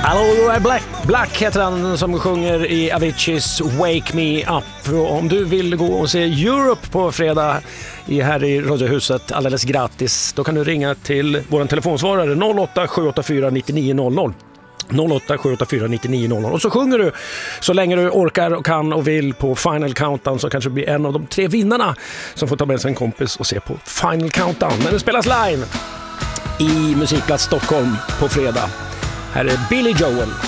Hallå, Black heter han som sjunger i Aviciis Wake Me Up. Om du vill gå och se Europe på fredag här i Radiohuset alldeles gratis, då kan du ringa till vår telefonsvarare 08 784 9900. 08 784 9900. Och så sjunger du så länge du orkar och kan och vill på Final Countdown, så kanske du blir en av de 3 vinnarna som får ta med sig en kompis och se på Final Countdown. Men det spelas live i Musikplats Stockholm på fredag. Här är Billy Joel.